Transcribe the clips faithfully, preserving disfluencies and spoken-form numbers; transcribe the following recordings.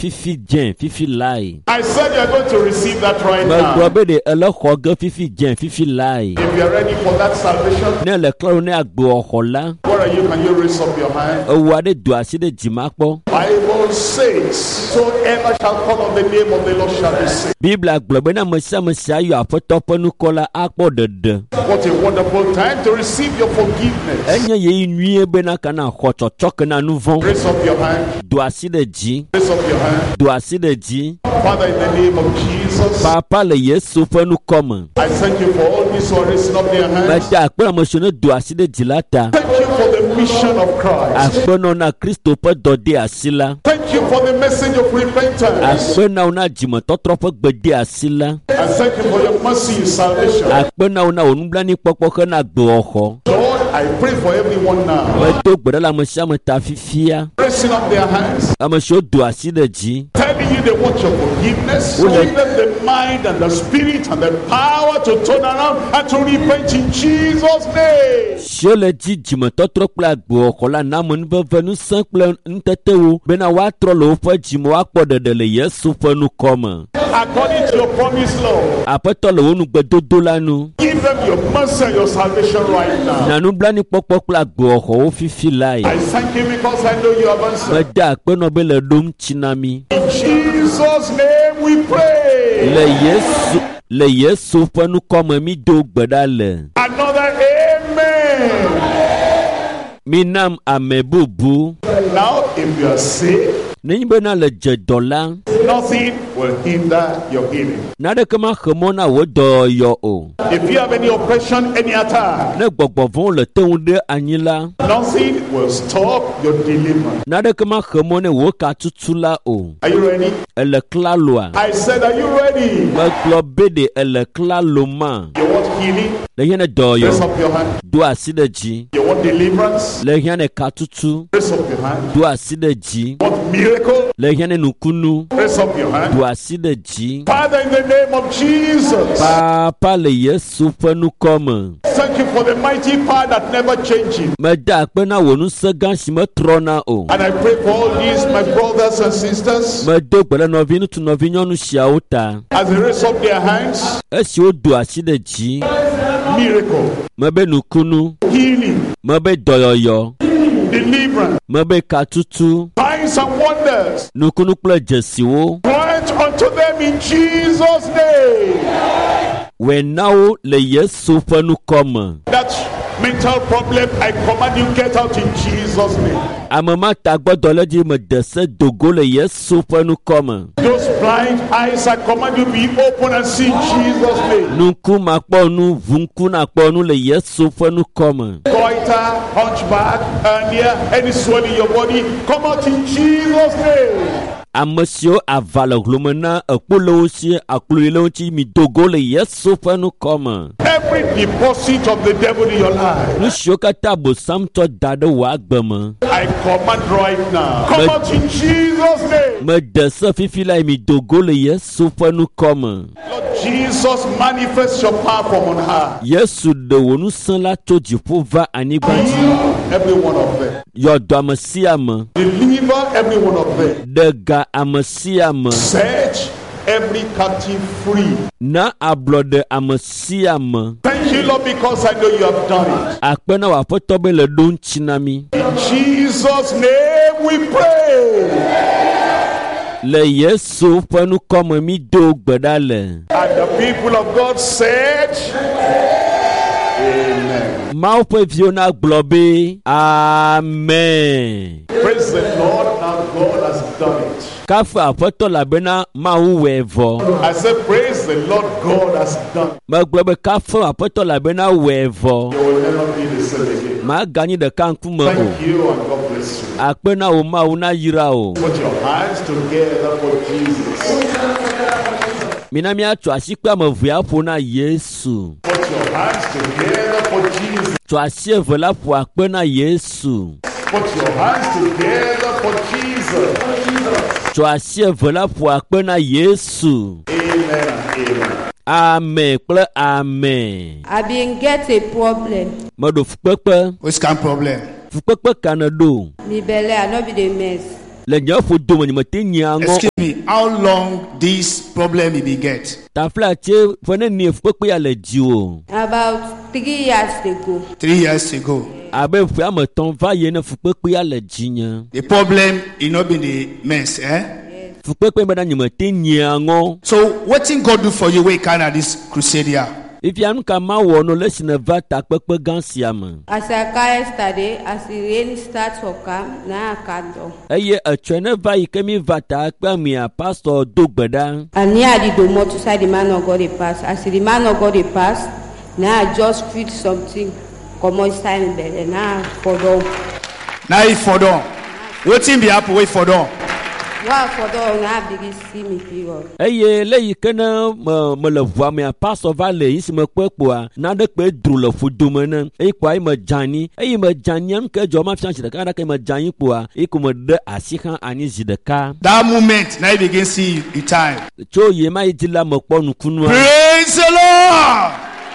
fifi dien fifi lai. I said you are going to receive that right now. Maglobe de ele khoge fifi dien fifi lai. If you are ready for that salvation, Ne le klaro ne agbo okhola. where are you? Can you raise up your hand? Owa de do asi de jimakpo. Bible says, whosoever shall call on the name of the Lord shall be saved. Bible aglobe na mesia mesia yo afotopo nu kola akpo dede. What a wonderful time to receive your forgiveness. Enye ye nwie be na kana khoto choke na nuvon. Raise up your hand. Do asi de ji. Raise up your hand. Do asi de ji. Father, in the name of Jesus, Papa le Yesu fe nu komme. I thank you for all these who are raising up their hands. Mata akpo mo shone do asi de jilata. Thank you for the mission of Christ. Akpo no na Kristo pe dode asila. Thank you for the message of repentance. Akpo na una jimo totro pe gbede asila. And thank you for your mercy and salvation. Akpo na una onubla ni popo ke na gbo oho. Lord, I pray for everyone now. Me to gbede la mo sha mo ta fifia. Raising up their hands, Amo sho do asi de ji. telling you they want your forgiveness, giving them the mind and the spirit and the power to turn around and to repent in Jesus' name. Sho le ji jimo totro kpla gbo oho la na mo nbeve nu san kple ntete wo be na wa tro lo fe jimo akpo dede le Yesu fe nu komme. According to your promise, Lord, Apeto le wonu gbedodo la nu. give them your mercy and your salvation right now. Na nu bla ni popo kpla gbo oho o fifi lai. I thank you because I know you have answered. Me da akpo no be le dom chinami. In Jesus' name we pray. Le Yesu le Yesu fe nu komme mi do gbeda le. Another amen. Mi nam amebubu. Now, if you are sick, Nenyi be na le je dola. nothing will hinder your healing. Na de kema khemona wo do yo o. If you have any oppression, any attack, Ne gbogbo von le teun de anyila. nothing will stop your deliverance. Na de kema khemone wo ka tutula o. Are you ready? Ele klaloa. I said, are you ready? Me globe de ele klaloma. You want healing? Le yene do yo. Raise up your hand. Do asi de ji. You want deliverance? Le yene ka tutu. Raise up your hand. Do asi de ji. You want miracle? Le yene nukunu. Raise up your hand. Do asi de ji. Father, in the name of Jesus, Papa le Yesu fe nu komme. thank you for the mighty power that never changes. Me da akpe na wo nu se gan si me trona o. And I pray for all these, my brothers and sisters, Me do gbele novi nu tu novi nyonu shiawo ta. as they raise up their hands, Esi o do asi de ji. miracle, Me be nukunu. healing, Me be doyoyo. deliverance, Me be katutu. signs and wonders. Nukunu kple jesiwo. Grant unto them in Jesus' name. Wenawo le Yesu fe nu komme. That mental problem, I command you get out in Jesus' name. Amema ta gbodo le di me dese dogo le Yesu fe nu komme. Those blind eyes, I command you be open and see in Jesus' name. Nuku makpo nu vunku na kpo nu le Yesu fe nu komme. Goiter, hunchback, hernia, any swelling in your body, come out in Jesus' name. Amesio avale glomena ekpolo si akluile uchi mi dogo le Yesu fe nu komme. Every deposit of the devil in your life, Nu sio kata bo samto dade wa agbeme. I command right now. Come But- out in Jesus' name. Me dese fifi la mi dogo le Yesu fe nu komme. Lord Jesus, manifest your power from on high. Yesu de wonu san la to jipo va anigba ji. Heal every one of them. Yodo amesia me. Deliver every one of them. Dega amesia me. Set every captive free. Na ablode amesia me. Thank you, Lord, because I know you have done it. Akpena wa foto be le don chinami. In Jesus' name we pray. Le Yesu fe nu komme mi do gbeda le. And the people of God said, Amen. Mau pe viona globe. Amen. Praise the Lord, now God has done it. Kafa foto la bena mau wevo. I said, praise the Lord, God has done it. Ma globe kafa foto la bena wevo. You will never be the same again. Ma gani de kanku me o. Thank you and God bless you. Akpena o ma o na yira o. Put your hands together for Jesus. Minami atu asikpa me via po na Yesu. Put your hands together for Jesus. Tu asie vela po akpena Yesu. Put your hands together for Jesus. Tu asie vela po akpena Yesu. Amen and amen. Amen. Kple amen. I been get a problem. Me do fukpekpe. Which kind of problem? Fukpekpe kana do. Me belly, I no be the mess. Le nyɔfu dome nye mete nyia ŋɔ. Excuse me, how long this problem will be get? Tafla tse fene ni fukpe ya le dzi o. About three years ago. Three years ago. Abe fue ame tɔn va ye ne fukpe ya le dzi nye. The problem is not been the mess, eh? Fukpe be na nye mete nyia ŋɔ. So what thing God do for you when you carry this crusade here? Ifia nu ka ma wɔ no lesi ne va takpekpe gã sia me. As I come yesterday, as the rain starts to come, now I can't do. Eye etsɔ ne va yi ke mi va takpe mia pastor do gbe ɖa. And near the door to say the man of God he pass. As the man of God he pass, now I just feel something come inside me bed and now I fall down. Now you fall down. What thing be happen? Wait for down. Wow, for down now begin see me period. Eye le yi ke ne me me le ʋua mea pastor va le yi si me kpe kpoa na ɖe kpe dro le ƒodome ne eye kpoa eye me dzani eye me dzani em ke dzɔ ma fia zi ɖeka ɖeke me dzani kpoa eye ko me ɖe asi xã anyi zi ɖeka. That moment now you begin see the time. Tso ye ma yi dzi la me kpɔ nukunua. Praise the Lord.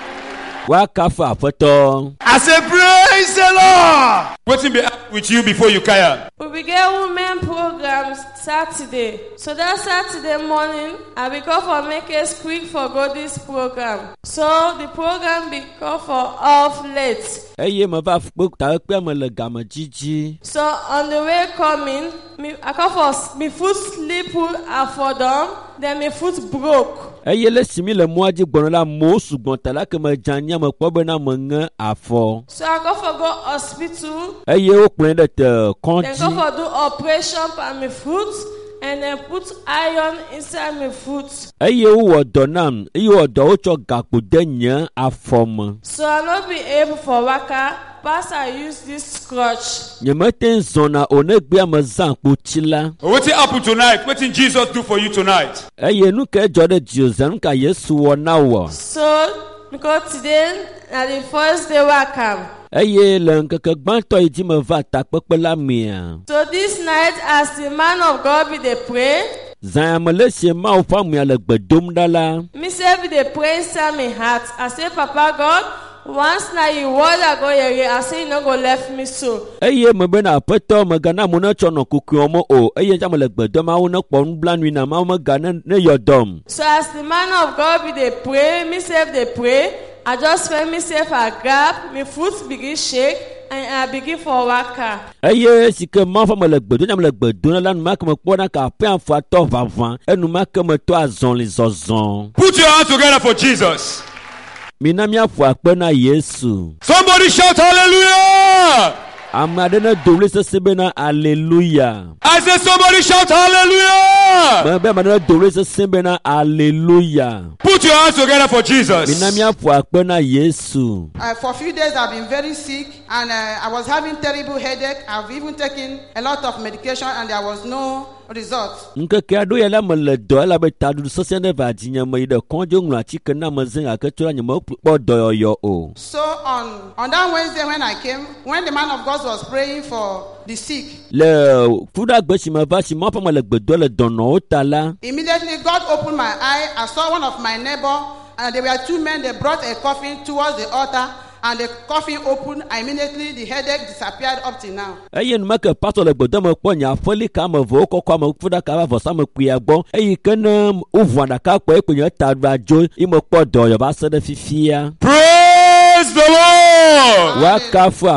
Wa kafu aƒetɔ. I say praise the Lord. What's be up with you before you kaya? We began women programs Saturday. So that Saturday morning, I be called for make a quick for go this program. So the program be called for off late. Eye me va kpe ta kpe me le game dzidzi. So on the way coming, me I call for me foot slip I fall down, then my foot broke. Eye le si mi le mɔa dzi gbɔna la mo sugbɔn ta la ke me dzani me kpɔ be na me ŋe afɔ. So I go for go hospital. Eye wo kplɔe ɖe te Then go kɔndzi. for do operation on my foot and then put iron inside my foot. Eye wo wɔ dɔ nam eye wɔ dɔ wotsɔ gakpo de nye afɔ me. So I not be able for waka. Pass I use this crutch. Nye me te zɔna o ne gbea me zã kpotsi la. What's happen tonight? What did Jesus do for you tonight? Eye nu ke dzɔ ɖe dzi o zã nu ka Yesu wɔ na wɔ. So because today na the first day I come. Eye le ŋkeke gbãtɔ yi dzi me va takpekpe la mea. So this night as the man of God be dey pray. Zã me le sie Mawu ƒe amea le gbe dom ɖa la. Me say be dey pray inside my heart. I say Papa God. Once now you word I go here, I say you no go left me so. Eye me bena aƒetɔ me gana mo ne tsɔ nɔ kukuɔ me o eye dza me le gbe dɔm awo ne kpɔ nublanui na mawo me ga ne ne yɔ dɔm. So as the man of God be dey pray, me self dey pray. I just find myself a grab, my foot begin shake and I begin for waka. Eye si ke ma fa me le gbe dom dza me le gbe dom la nu ma ke me kpɔ na ka aƒe afɔ atɔ vavã enu ma ke me tɔ azɔli zɔzɔ. Put your hands together for Jesus. Mina miaƒo akpe na Yesu. Somebody shout hallelujah. Ame aɖe ne do wli sese bena aleluya. I say somebody shout hallelujah. Me be ame aɖe ne do wli sese bena aleluya. Put your hands together for Jesus. Mina miaƒo akpe na Yesu. Uh, for a few days I've been very sick and uh, I was having terrible headache. I've even taken a lot of medication and there was no result. Nkeke aɖo ya la me le dɔ elabe taɖuɖu sesẽ ɖe va dzi nye me yi ɖe kɔndzi ŋlɔ atike na me zẽ gake tso la nye me kpɔ dɔyɔyɔ o. So on, on that Wednesday when I came, when the man of God was praying for the sick, Le kuɖagbe si me va si ma ƒe me le gbe do le dɔnɔwo ta la. immediately God opened my eye. I saw one of my neighbor and there were two men. They brought a coffin towards the altar and the coffin opened. Immediately the headache disappeared up till now. Eye nu me ke pastor le gbe do me kpɔ nye aƒeli ka ame eve wokɔkɔ ame kuɖaka va vɔsa me kpuia gbɔ eye ke ne wovua ɖaka kpɔ ekpe nye ta va dzo yi me kpɔ dɔyɔ va se ɖe fifia. Praise the Lord. Wakafu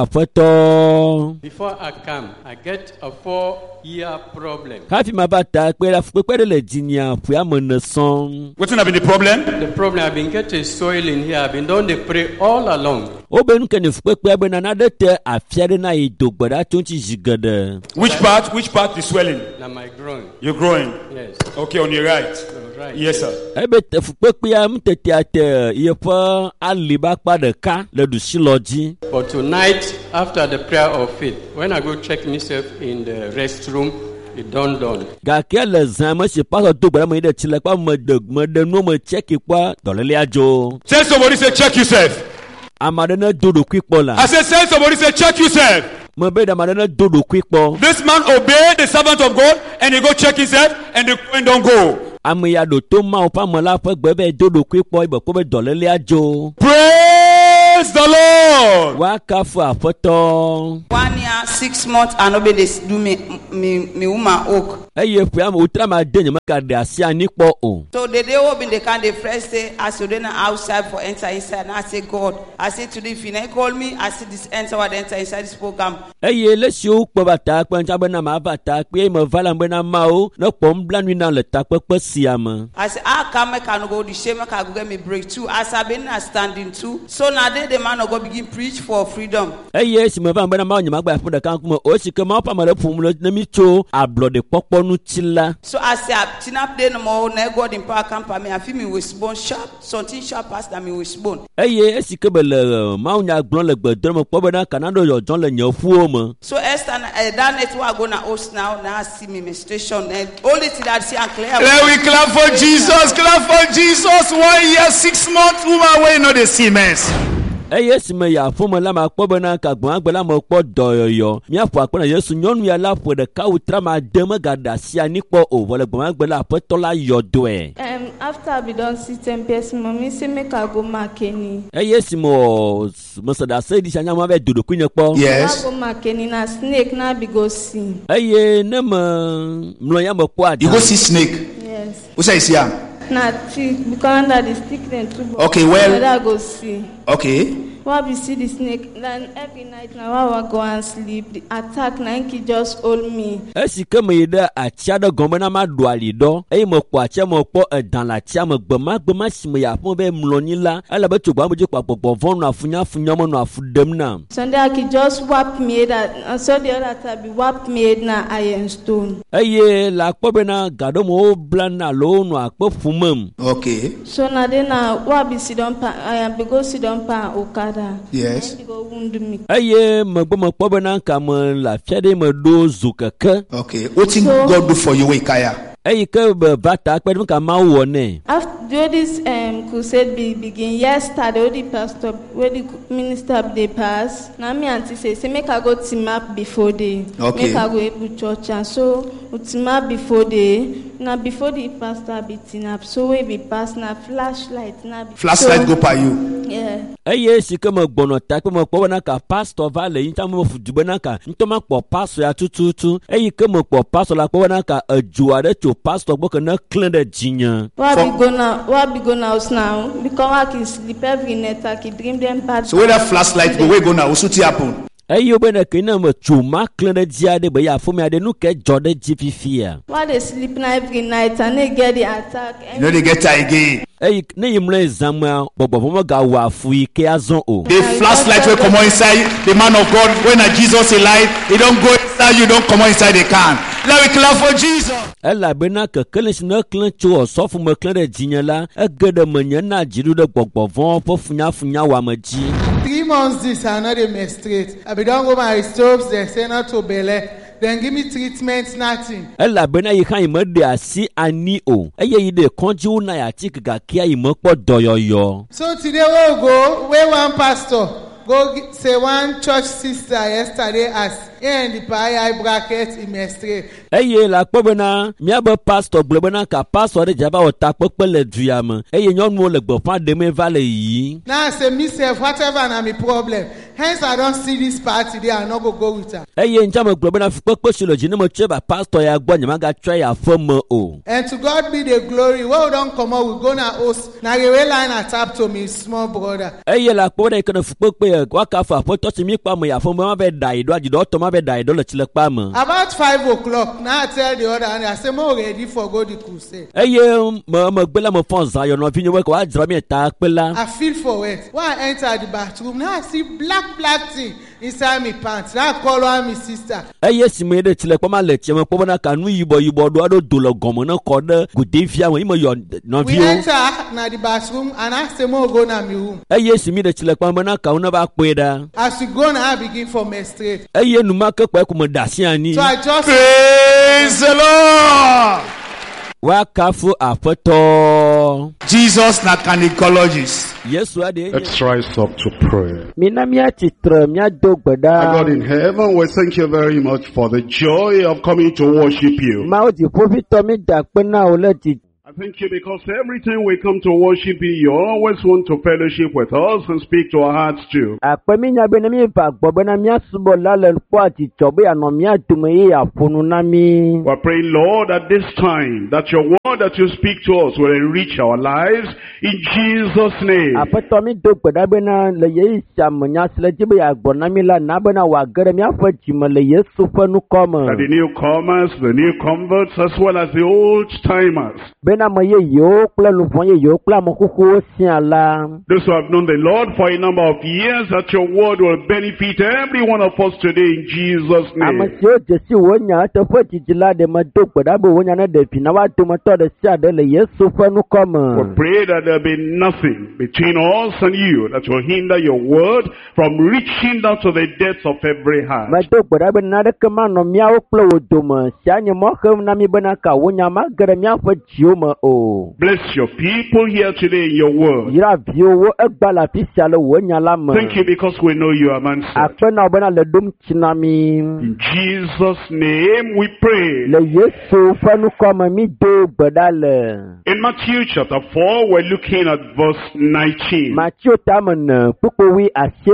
aƒetɔ. Before I come, I get a four-year problem. Hafi ma va ta kpe la kpekpe ɖe le dzinia ƒea me ne sɔŋ. What's have been the problem? The problem, I've been getting soil in here. I've been doing the pray all along. Wobe nu ke ne kpekpea be nana ɖe te afia ɖe na yi do gbe ɖa tso ŋtsi zi geɖe. Which part? Which part is swelling? Now my groin. You're growing. Yes. Okay, on your right. So right. Yes, sir. Ebe te kpekpea mtetea te yeƒe aliba kpa ɖeka le ɖusi lɔ dzi. But tonight, after the prayer of faith, when I go check myself in the restroom, it dawned on. Gake le zã me si pastor do gbe ɖe me yi ɖe tsi le kpa me de me de nu me tseki kpa dɔlélia dzo. Say somebody say check yourself. Ame aɖe ne do ɖokui kpɔ la. I said say somebody say check yourself. Me be ame aɖe ne do ɖokui kpɔ. This man obeyed the servant of God and he go check himself and the coin don't go. Ame ya ɖo to Mawu ƒe ame la ƒe gbe be do ɖokui kpɔ ibe kpɔ be dɔlélia dzo. Praise Praise the Lord. Wakafu apoto. One year, six months, and nobody do me me me woman oak. Eye pia mo utra ma denye maka de asia nipo o. So the day open the can the first day as you then outside for enter inside. And I say God, I say to the if you call me, I see this enter what enter inside this program. Eye lesi o kpo bata kpo ncha bena ma bata kpo mo vala bena ma o no kpo mbla nwi na le ta kpo kpo siama. I say I come I can go the shame I can go get me breakthrough as I been standing too. So now they the man of God begin preach for freedom. Eye si mo va bena ma nyama gba fun de kan kuma o si ke ma pa ma le fun lo na mi cho ablo de popo nu chila. So I say I tina play no more na God in power camp me I feel me with bone sharp something sharp as that me with bone. Eye si ke bele ma nya gbon le gbedro mo po bena kanado yo jon le nyan fu o mo. So Esther uh, that net we go na host now now see me menstruation and only thing that see and clear. Let we clap for Jesus, clap for Jesus. One year, six months, woman, where you know the Siemens. Eye si me ya fo mo la ma kpo bena ka gbon agbela mo kpo doyoyo mi afu akpo na Yesu nyonu ya la fo de ka utra ma dem gada sia ni kpo o vole gbon agbela apotola yodo e. Um, after we don see ten person, mommy say make I go Makeni. Eye si mo mo sada se di shanya mo be dodo kunye kpo. Yes. I go Makeni na snake na be go see. Eye ne mo mlo ya mo kpo ada. You go see snake. Yes. Who say is here? Na thick because under the stick then too. Okay, well- I go see. Okay. Why we see the snake? Then every night now I go and sleep. The attack na inki just hold me. Esi ke me de atia de gombe na ma do ali do. Eye mo kpo atia mo kpo edan la tia mo gbema gbema si me ya fun be mloni la. Ala be tugba mo je papopo von na afunya afunya mo na afudem na. Sunday I could just whap me that and so the other time be whap me na iron stone. Eye la kpo be na gado mo blan na lo no akpo fumem. Okay. So now then now what be sit down pa I am be go sit down pa Okada. Yes. And go wound me. Eye mo gbo mo kpo be na ka mo la fiade mo do zukeke. Okay. What thing So- God do for you, Ikaya? Eye ke be bata kpe ka ma wo ne. After this um, crusade be begin yesterday, the pastor, where the minister they pass, now me auntie say, say make I go team up before they, Okay. make I go able church and so team up before they, now before the pastor be team up, so we be pass now flashlight now. be- Flashlight so, go by you. Yeah. Eye si ke mo gbono ta kpe mo kpo be na ka pastor va le yin ta mo fudu be na ka nto ma kpo pastor ya tututu. Eye ke mo kpo pastor la kpo be na ka ejua de cho pastor gbo ke na clean de jinya. Why For- be go now? Why be go now now? Because I can sleep every night. I can dream them bad. So where that flashlight go, where go now? What's happen? Eye be na ke na mo cho ma clean de dia de be ya fo me ade nu ke jode ji fifia. Why they sleep now every night and they get the attack? You know they get tired again. Eye ne yimle examua bobo mo ga wa fu ike azon o. The flashlight will come on inside the man of God. When a Jesus alive, he don't go inside you, don't come on inside the can. Let me clap for Jesus. Ela be na ke kele si na clean cho so fu mo clean de jinya la e gede mo nya na jiru de gbogbo von fo funya funya wa ma ji. Three months this I know they menstruate. I be don't go my stoves, they say not to belly. Then give me treatment, nothing. Ela be na yi kan imo de asi ani o. Eye yi de konju na ya ti ga kia imo po doyoyo. So today we'll go where one pastor go gi- say one church sister yesterday as in the pie bracket in menstruate. Eye la kpo be na mi abo pastor gbe be na ka pastor de jaba o ta pepe le duya mo. Eye nyonu o le gbo fa de me vale yi. Now I say myself, whatever na my problem. Hence I don't see this party there, I not go go with her. Eye nja mo gbe be na fu pepe si lo ji ne mo che ba pastor ya gbo nyama ga try ya fo mo o. And to God be the glory. Where we don't come out, we go na host. Now the way line I tap to me small brother. Eye la kpo de ke fu pepe wa ka fa po to si mi pa mo ya fo mo ma be dai do aji do to ma be dai do le chile pa mo. About five o'clock, now I tell the other and I say, more ready for go the crusade. Eye mo mo gbe la mo fon za yo no fi nwe ko wa jira mi ta pe la. I feel for it. When I enter the bathroom, now I see black, black thing inside my pants. Now I call one my sister. Eye si me de chile pa ma le che mo po na ka nu yibo yibo do do do lo gomo na ko de gude fia mo imo yo no We vi o. enter na the bathroom and I say, more go na my room. Eye si me de chile pa mo na ka una ba pe da. As we go now, I begin for menstruate. Eye nu ma ke pa ko mo da si ani. So I just Praise the Lord. Wa kafu afoto. Jesus na gynecologist. Yesu ade. Let's rise up to pray. Mina mi atitra mi ado Our gbada. God in heaven, we thank you very much for the joy of coming to worship you. Ma o ti profito mi da pe na o le ti I thank you because every time we come to worship you, you always want to fellowship with us and speak to our hearts too. Akpeminya benemi pa gbobena mia subo lale kwa tichobe anomia tumeye ya funu nami. We're praying, Lord, at this time that your word that you speak to us will enrich our lives in Jesus' name. Apatomi do gbedabena le yeisha mnya sile jibe ya gbonami la nabena wa gere mia fa jima le Yesu fanu koma. That the newcomers, the new converts, as well as the old timers, bena moye yo kple luvonye yo kple amokuku siala. those who have known the Lord for a number of years, that your word will benefit every one of us today in Jesus' name. Amasio jesi wonya te fa jijila de ma do gbedabo wonya na de pina wa to moto de sia de le Yesu fanu koma. We pray that there be nothing between us and you that will hinder your word from reaching down to the depths of every heart. Ma do gbedabo na de kama no mia wo kple wodoma sia nye mo khem na mi bena ka wonya ma gere mia fa jioma o. Bless your people here today in your word. Yira bio wo egbala pisia le wonya la ma. Thank you because we know you have answered. Akpena bena le dum chinami. In Jesus' name we pray. Le Yesu fanu koma mi do gbedale. In Matthew chapter four, we're looking at verse nineteen. Matthew tamana pukowi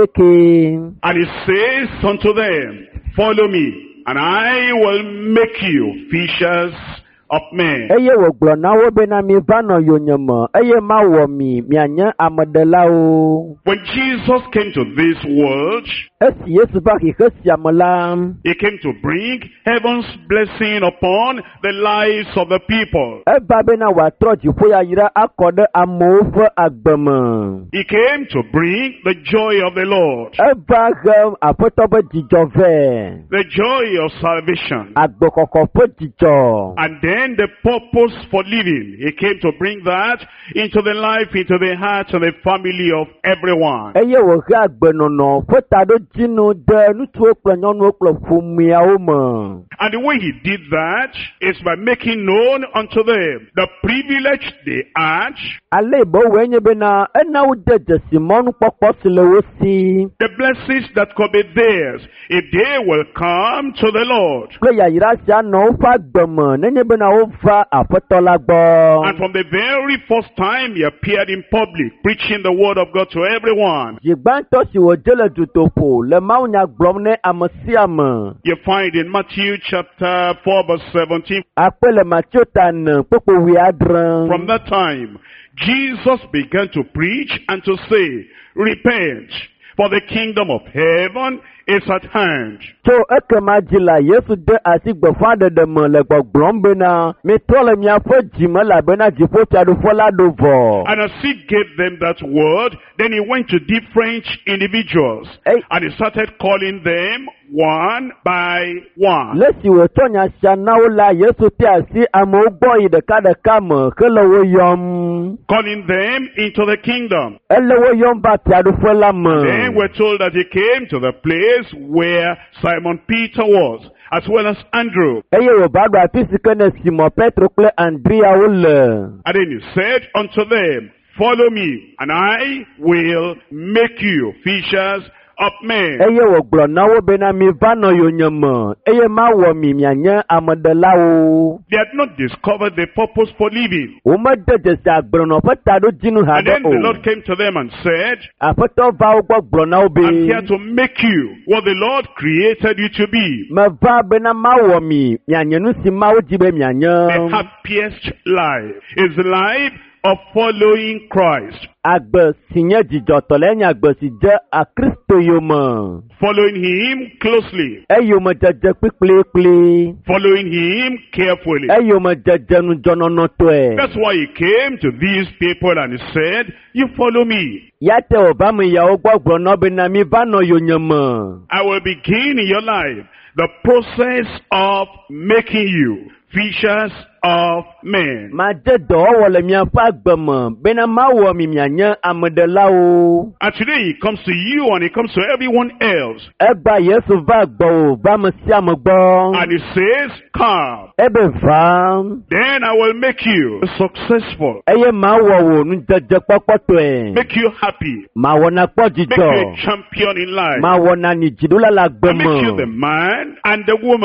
aseke. And it says unto them, follow me, and I will make you fishers of men. Eye wo glo na wo bena mi vano yonyama. Eye ma wo mi mi anya amadela o. When Jesus came to this world, Esi Yesu ba ki khasi amala. he came to bring heaven's blessing upon the lives of the people. E ba bena wa troji fo ya yira akode amofo agbama. He came to bring the joy of the Lord, E ba gam apoto ba jijove. the joy of salvation, Agbokoko fo jijo. and then the purpose for living. He came to bring that into the life, into the heart, and the family of everyone. Eye wo ga agbenono fo ta do jinu de nutu oklo nyonu oklo fumia o mo. And the way he did that is by making known unto them the privilege they had, Ale bo wenye bena ena u de Simon popo sile wo si. the blessings that could be theirs if they will come to the Lord. Kle ya yira sia no fa gbemo nenye bena o fa afotola gbo. And from the very first time he appeared in public, preaching the word of God to everyone, Jigbanto si wo jele dutopo le maunya glomne amasiama. you find in Matthew chapter four verse seventeen, Apele machotan popo wiadran. from that time, Jesus began to preach and to say, repent, for the kingdom of heaven is at hand. So ekema jila Yesu de asigbo fade de mo le gbogbon bena mi tole mi afo jima la bena jifo chadu fola dovo. And as he gave them that word, then he went to different individuals, Hey. and he started calling them one by one. Lesi wo tonya shana la Yesu te asi amo gbo ide kada kama kele wo yom. Calling them into the kingdom. Ele wo yom ba chadu fola mo. Then we're told that he came to the place where Simon Peter was, as well as Andrew. Eye wo bagba apisi kene Simon Petro kle Andrea ule. And then he said unto them, follow me, and I will make you fishers of men. Eye wo glo na wo bena mi vano yonyama. Eye ma wo mi mianya amadela o. They had not discovered the purpose for living. O ma de de sa gbrono fata do jinu ha And de then the o. Lord came to them and said, Afoto va o gbo gbrono o I'm here be. to make you what the Lord created you to be. Ma va bena ma wo mi mianya nu si ma o jibe The mianya. happiest life is the life of following Christ. Agbe sinye jijo tole nya agbe si je a Kristo yoma. Following him closely. E yoma jeje pikple kple. Following him carefully. E yoma jeje nu jono no to e. That's why he came to these people and he said, you follow me. Yate o ba mi ya o gbo gbrono bena mi vano yonyama. I will begin in your life the process of making you fishers of men. Ma je do wo le mi afa gbemo bena ma wo mi mianya amadela o. And today he comes to you and he comes to everyone else. Egba Yesu va gbo o ba mo si amogbo. And he says, come. Ebe va. Then I will make you successful. Eye ma wo wo nu jeje popoto e. Make you happy. Ma wo na po Make you jijo. a champion in life. Ma wo na ni jidula la And make you the gbemo. man and the woman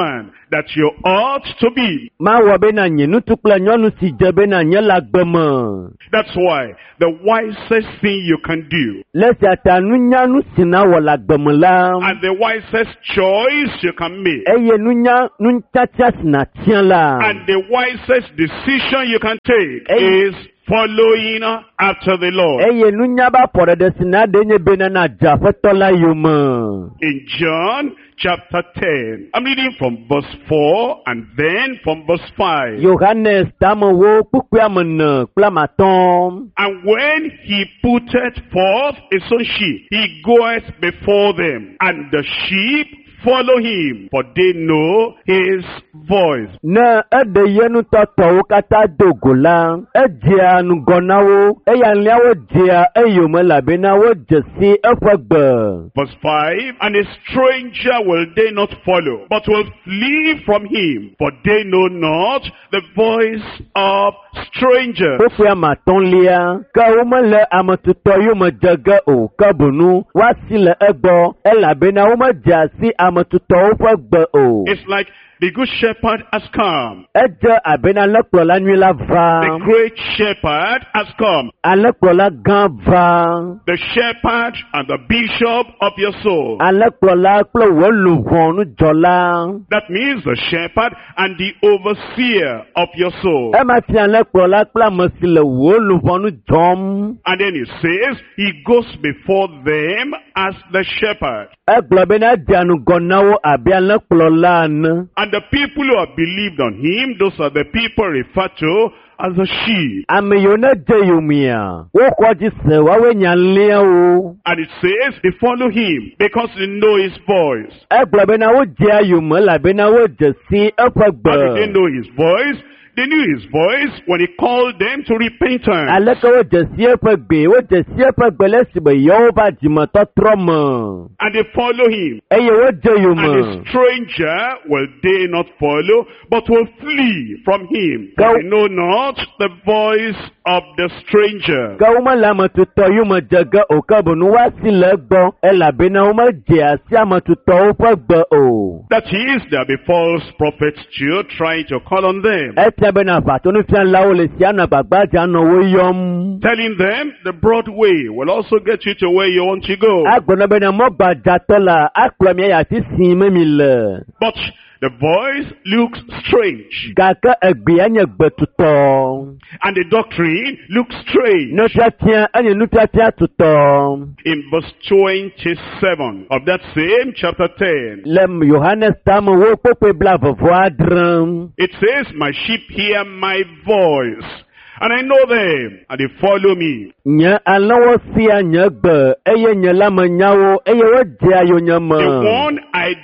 that you ought to be. Ma wɔ be na nye ŋutsu kple nyɔnu si dze be na nye le agbe me. That's why the wisest thing you can do, Le sia ta nunyanu si na wɔ le agbe me la. and the wisest choice you can make, Eye nunya nutsatia si na tia la. and the wisest decision you can take Hey. is following after the Lord. Eye nunya ba pɔ ɖeɖe si na de nye be na na dze aƒetɔ la yome. In John chapter ten, I'm reading from verse four and then from verse five. Yohanes tamewo kpukpea me ne kple amatɔ̃. And when he putteth forth his own sheep, he goeth before them, and the sheep follow him, for they know his voice. Ne eɖe ye nutɔtɔwo katã do go la, edzea ŋgɔ na wo, eya liawo dzea eyome elabena wodze si eƒe gbe. Verse five, and a stranger will they not follow, but will flee from him, for they know not the voice of strangers. Kpukpea matɔ̃lia, ke womele ame tutɔ yome dze ge o, ke boŋu woasi le egbɔ, elabena womedze asi ame tutɔwo ƒe gbe o. It's like the good shepherd has come. Edze abena alẽkplɔla nyui la va. The great shepherd has come. Alẽkplɔla gã va. The shepherd and the bishop of your soul. Alẽkplɔla kple wò luʋɔ nudzɔla. That means the shepherd and the overseer of your soul. Ema fia alẽkplɔla kple ame si le wò luʋɔ nudzɔm. And then it says he goes before them as the shepherd. Egblɔ bena edzea ŋgɔ na wo abe alẽkplɔla ene. And the people who have believed on him, those are the people referred to as the sheep. Ame yiwo ne dze yomea, woxɔ dzi se woawoe nye alẽawo. And it says they follow him because they know his voice. Egblɔ bena wodzea yome elabena wodze si eƒe How did they gbe. know his voice? They knew his voice when he called them to repentance. Aleke wodze si eƒe gbe, wodze si eƒe gbe le esi be yewo va dzimetɔtrɔ me. And they follow him. Eye wodze And yome. a stranger will they not follow, but will flee from him. Go. They know not the voice of the stranger. Ke womele ame tutɔ yome dze ge o, ke boŋu woasi le egbɔ, elabena womedze asi ame tutɔwo ƒe gbe o. That is, there be false prophets too, trying to call on them, Etia bena aʋatɔnufialawo le sia nɔ agbagba nɔ wo yɔm. telling them the broad way will also get you to where you want to go. Agblɔ bena mɔgbadzatɔ la akplɔ mi ayi afi si me mi le. But the voice looks strange, Gake egbea nye gbetutɔ. and the doctrine looks strange. Nufiafia enye nufiafia tutɔ. In verse twenty-seven of that same chapter ten, Le Yohanes tame wo kpokpe bla vɔvɔ adre. it says, my sheep hear my voice, and I know them, and they follow me. Nye alẽwo sia nye gbe, eye nye la me nyawo, eye wodzea yo nye The me. one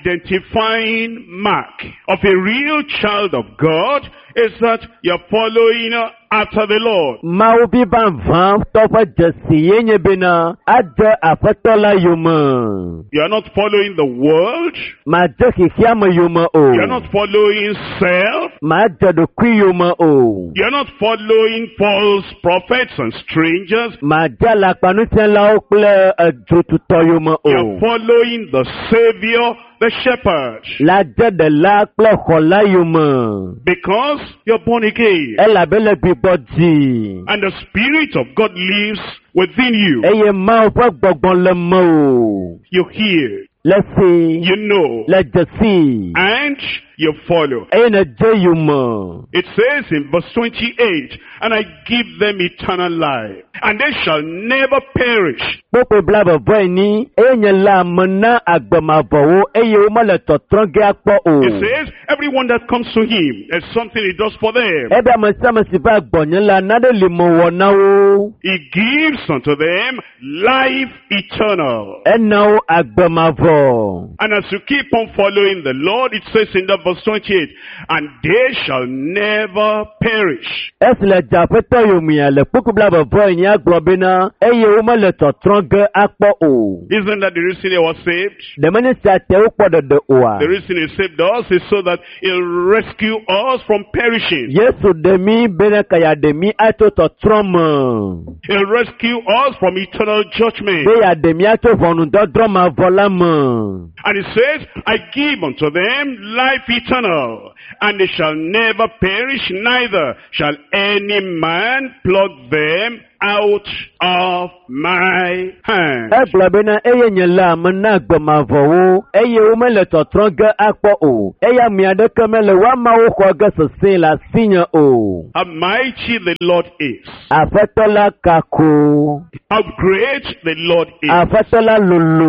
identifying mark of a real child of God is that you're following after the Lord. Mawu vi vavã tɔ ƒe dzesi ye nye bena adze aƒetɔ la yome. You're not following the world. Madze xixia me yome o. You're not following self. Madze ɖokui yome o. You're not following false prophets and strangers. Madze alakpanufialawo kple edzotutɔ yome You're o. following the Savior, the Shepherd. La dze ɖela kple xɔla yome. Because you're born again. Elabe le gbigbɔ dzi. And the Spirit of God lives within you. Eye Mawu ƒe gbɔgbɔ le me o. You hear, Le si. you know, Le dzesi. and you follow. Eye ne dze yome. It says in verse twenty-eight, and I give them eternal life, and they shall never perish. Kpokpe bla vɔvɔe ni, eye nye la ame na agbemavɔwo, eye womele tɔtrɔ ge akpɔ o. It says, everyone that comes to him, there's something he does for them. Ebe ame sia ame si va gbɔnye la, nane li me wɔ na wo. He gives unto them life eternal. Ena wo agbemavɔ. And as you keep on following the Lord, it says in that verse twenty-eight, and they shall never perish. Esi le dza fetɔ yomia le kpokubla bevɔ yi agblɔ bena eye womele tɔtrɔ ge akpɔ o. Isn't that the reason he was saved? Dɛmɛ sia te wokpɔ dede oa. The reason he saved us is so that he'll rescue us from perishing. Yesu demi bena kaya demi ato tɔtrɔ me. He'll rescue us from eternal judgment. Be ya demi ato vɔnudɔdrɔ ma vɔ la me. And he says, I give unto them life eternal, and they shall never perish, neither shall any man pluck them out of my hand. Egblɔ bena eye nye la ame na gbemavɔwo eye womele tɔtrɔ ge akpɔ o. Eya mi aɖeke mele woamawo xɔ ge sesẽ le asinye o. How mighty the Lord is. Aƒetɔ la kako. How great the Lord is. Aƒetɔ la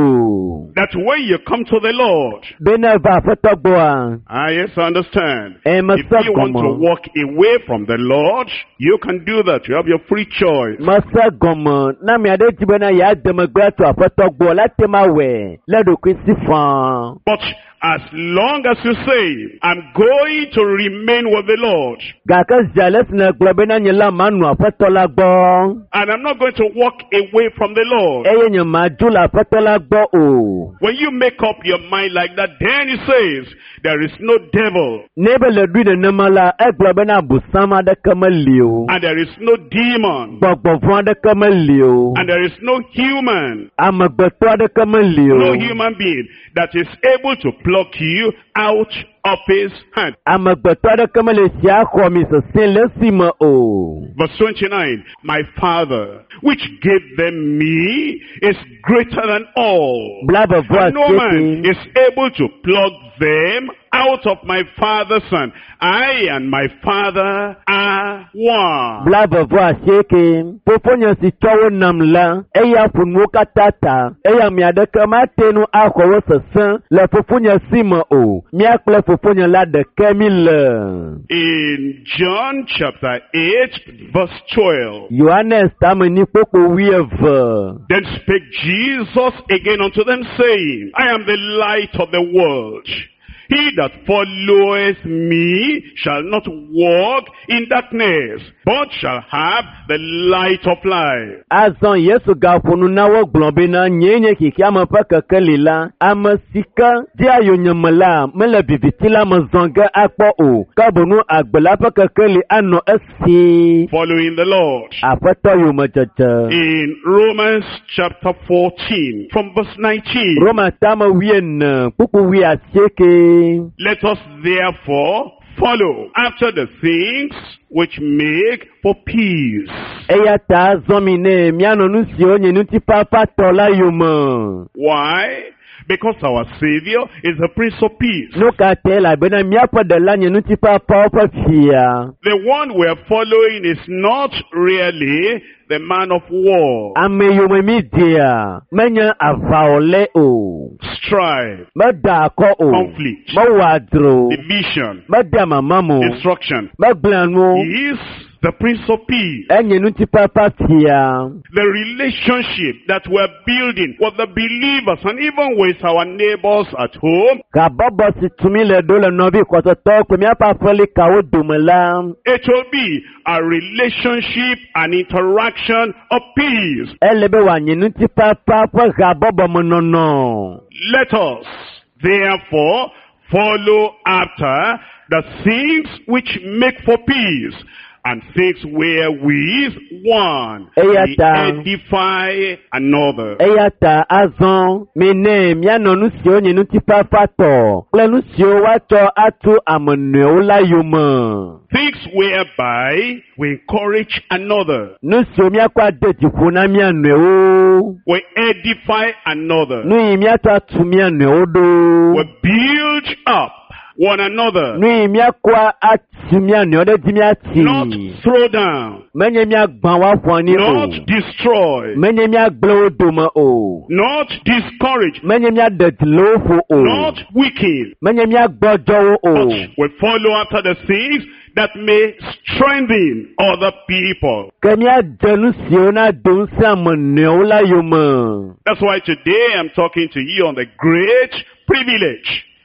lolo. That when you come to the Lord, bena va aƒetɔ gbɔa. Ah, yes, I understand. If you want to walk away from the Lord, you can do that. You have your free choice. Masa gɔmɔ na mi aɖe dzi bena ya demegbe to aƒetɔ gbɔ la tema wɛ le ɖokui si fan. But as long as you say, I'm going to remain with the Lord, gake zia le sine gblɔ bena nye la ma nu aƒetɔ la gbɔ. and I'm not going to walk away from the Lord. Eye nye ma dzo le aƒetɔ la gbɔ o. When you make up your mind like that, then he says, there is no devil. Ne be le ɖui nenema la, egblɔ bena abosam aɖeke meli o. And there is no demon. Gbɔgbɔ vɔ aɖeke meli o. And there is no human. Amegbetɔ aɖeke meli o. No human being that is able to pluck you out of his hand. Amegbetɔ aɖeke mele si axɔ mi sesẽ le si me o. Verse twenty-nine, my Father, which gave them me, is greater than all. And no man is able to pluck them out of my Father's hand. I and my Father are one. Blabavɔ asieke, fofonye si tɔwo nam la, eya funuwo katã ta, eya mi aɖeke mate nu axɔ wo sesẽ le fofonye si me o. Mia kple fofonye la ɖeke mi le. In John chapter eight, verse twelve. Yohanes tameni kpokpo wuieve. Then spake Jesus again unto them, saying, I am the light of the world. He that followeth me shall not walk in darkness, but shall have the light of life. Azɔ Yesu gafunu na wo gblɔ bena nye nye kiki ame ƒe kekeli la, ame si ke di ayonyeme la mele viviti la me zɔ ge akpɔ o, ke bonu agbe la ƒe kekeli anɔ esi. Following the Lord. Aƒetɔ yomedzedze. In Romans chapter fourteen, from verse nineteen. Roma tame wuiene, kpuku wui asieke. Let us therefore follow after the things which make for peace. Eya ta zɔmi ne mianɔ nu siwo nye nutifafa tɔ la yome. Why? Because our Savior is the Prince of Peace. Nu ka te la bena miaƒe ɖela nye nutifafawo ƒe fia. The one we are following is not really the man of war. Ame yome mi dia, menye aʋawɔlɛ o. Strife. Meda akɔ o. Conflict. Mewɔ adro. Division. Meda mama mo. Destruction. Megblẽ nu. He is the Prince of Peace. Enye nutifafa fia. The relationship that we're building with the believers and even with our neighbors at home. Kabɔbɔ si tumi le do le nɔvi kɔtɔtɔ kple miaƒe aƒeli kawo dome la. It will be a relationship, an interaction of peace. Ele be wòanye nutifafa ƒe habɔbɔ me nɔnɔ. Let us therefore follow after the things which make for peace, and things wherewith one may edify another. Eya ta azɔ mene mianɔ nu siwo nye nutifafa tɔ kple nu siwo woatsɔ atu ame nɔewo la yome. Things whereby we encourage another. Nu siwo miakɔ ade dziƒo na mia nɔewo. We edify another. Nu yi miatsɔ atu mia nɔewo ɖo. We build up one another. Nu yi miakɔ atu mia nɔewo ɖe dzi miati. Not throw down. Menye miagbã woaƒo anyi o. Not destroy. Menye miagblẽ wo dome o. Not discourage. Menye miaɖe dzi le wo ƒo o. Not weaken. Menye miagbɔdzɔ wo o. But we follow after the things that may strengthen other people. Ke miadze nu siwo na do ŋusẽ ame nɔewo la yome. That's why today I'm talking to you on the great privilege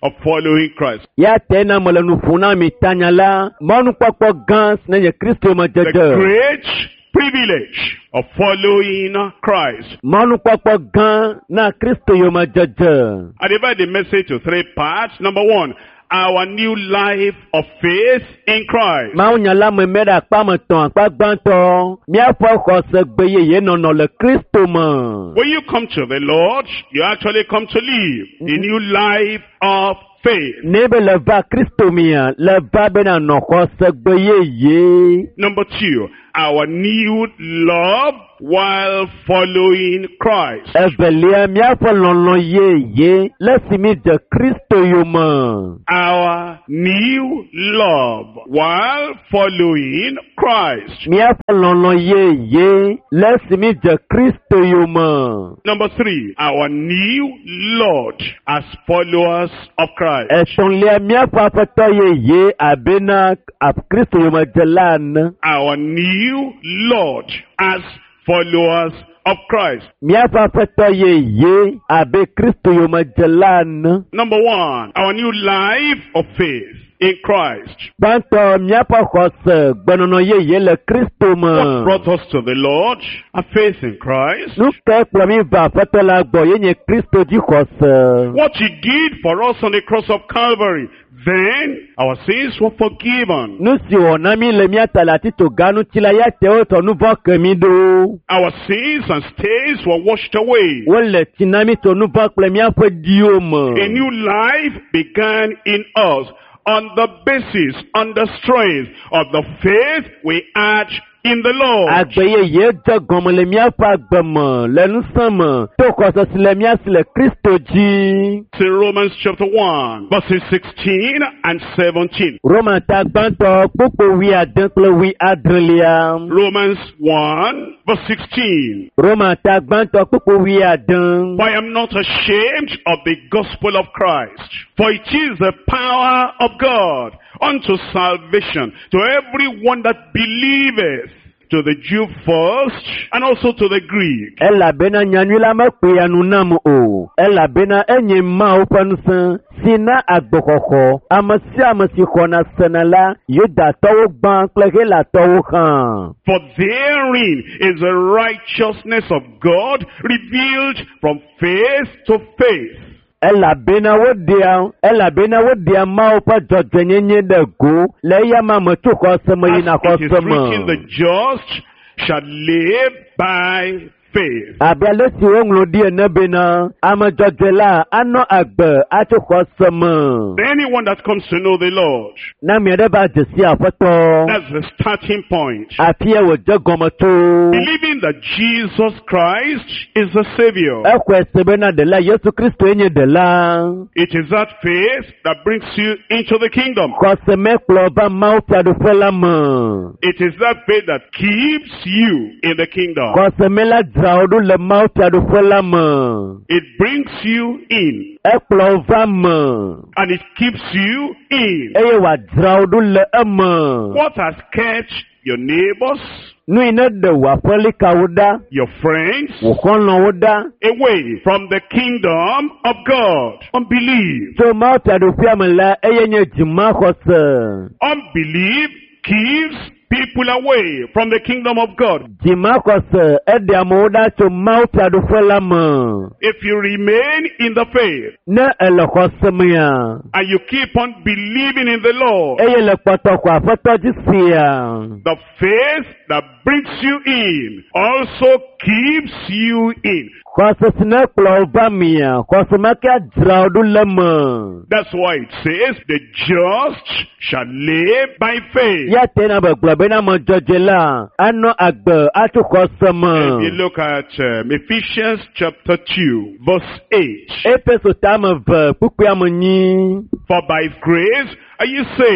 of following Christ. Ya tena malanu funa mitanyala manu papa gans na ye Kristo ma The jaja. great privilege of following Christ. Manu papa gan na Kristo yo ma jaja. I divide the message to three parts. Number one, our new life of faith in Christ. Ma unyala me mera pa ma ton pa gbanto. Mi afo ko se gbeye ye no no le Kristo ma. When you come to the Lord, you actually come to live a new life of faith. Nebe le va Kristo mia le va bena no ko se gbeye ye. Number two, our new love while following Christ. Evelia mi afo lolo ye ye le simi de Kristo yo ma. Our new love while following Christ. Mi afo lolo ye ye le simi de Kristo yo ma. Number three, our new Lord as followers of Christ. Etonlia mi afo afato ye ye abena ap Kristo yo ma jalan. Our new Lord as followers of Christ. Mi afo afato ye ye abe Kristo yo ma jalan. Number one, our new life of faith in Christ. Banto mi afo kose gbenono ye ye le Kristo What ma. brought us to the Lord? A faith in Christ. Nu ke plami va afato la gbo ye nye Kristo di kose. What he did for us on the cross of Calvary. Then our sins were forgiven. Nu si ona mi le mi atalati to ganu tila ya te o to nu bo kemi do. Our sins and stains were washed away. Wole tinami to nu bo kple mi afo dio ma. A new life began in us on the basis, on the strength of the faith we had in the Lord. Agbeye ye jagomo le mi afo agbemo le nu sama to kose si le mi asi le Kristo ji. It's in Romans chapter one, verses sixteen and seventeen. Roma ta gbanto popo wi adan kple wi adrelia. Romans one, verse sixteen. Roma ta gbanto popo wi adan. For I am not ashamed of the gospel of Christ, for it is the power of God unto salvation to everyone that believeth, to the Jew first, and also to the Greek. Ela bena nyanyula makwe ya nunamu o. Ela bena enye ma upanusan. Sina agbokoko. Amasi amasi kona senala. Yuda towo gban kleke la towo kan. For therein is the righteousness of God revealed from faith to faith. Ela bena wodia. Ela bena wodia ma upa jodzenyenye de go. Le ya mama chuko sema yina As it is kosema. written, the just shall live by faith. Abialo si wonglo die nebena. Ama jodela ano agbe achuko sema. Anyone that comes to know the Lord, Na miede ba jesi afoto. that's the starting point. Apie wo jagomato. Believing that Jesus Christ is the Savior. Ekwe sebena de la Yesu Kristo enye de la. It is that faith that brings you into the kingdom. Kose me kloba mauti adufela ma. It is that faith that keeps you in the kingdom. Kose me la draudu le mauti adufela ma. It brings you in Eklova ma. and it keeps you in. Eye wa draudu le ema. What has kept your neighbors, Nu ine de wa folika wuda. your friends, Wukono wuda. away from the kingdom of God? Unbelief. So mauti adufia me la eye nye jima kose. Unbelief keeps people away from the kingdom of God. Jima kose ede amuda so mauti adufela ma. If you remain in the faith Ne ele kose miya. and you keep on believing in the Lord, Eye le kpoto kwa foto jisia. the faith that brings you in also keeps you in. Kose sine klova miya. Kose make draudu le ma. That's why it says the just shall live by faith. Ya tena be globena mo jojela. Ano agbe atu kose ma. If you look at um, Ephesians chapter two, verse eight. Efeso tama ve pukwe amonyi. For by grace are you saved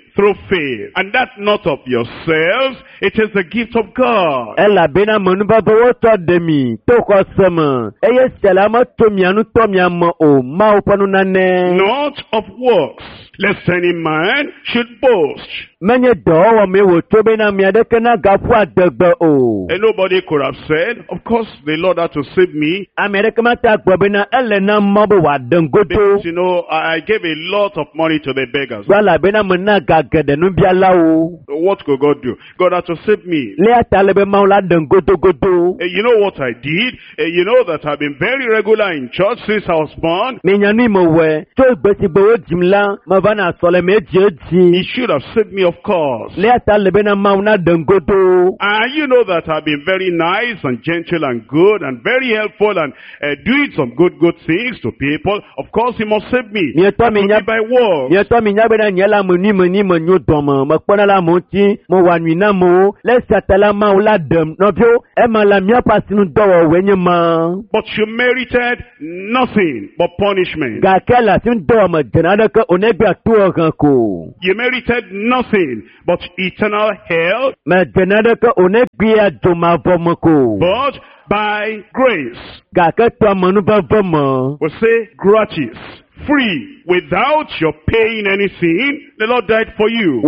through faith. And that not of yourselves, it is the gift of God. Ela bena manu baba woto demi to ko sama. Eye selama to mianu to miamo o ma opanu nane. Not of works, lest any man should boast. Menye do wa me wo to bena mi ade kana gafu adagba o. And nobody could have said, of course the Lord had to save me. America mata gba bena ele na mabo wa dangoto. Because, you know, I gave a lot of money to the beggars. Wala bena mena gagede no biala o. What could God do? God had to save me. Le atalebe maula dangoto goto. Uh, you know what I did? Uh, you know that I've been very regular in church since I was born. Me nyani mo we. To besi bo jimla mavana sole me jeji. He should have saved me, of course. Le atalebe na mauna dangoto. And you know that I've been very nice and gentle and good and very helpful and uh, doing some good, good things to people. Of course, he must save me. That will be by works. Ye to mi nyabe na nyala mo ni mo ni mo nyu domo. Mo pona la mo ti mo wa nwina mo. Le satala ma ula dem. No bio e ma la mi apasinu dowo wenye ma. But you merited nothing but punishment. Ga kela sin do mo jenada ka onegbe atu kan ko. You merited nothing but eternal hell. Ma jenada ka onegbe aduma vomo ko. But by grace. Ga ka to manu ba vomo. We say gratis. Free, without your paying anything, the Lord died for you.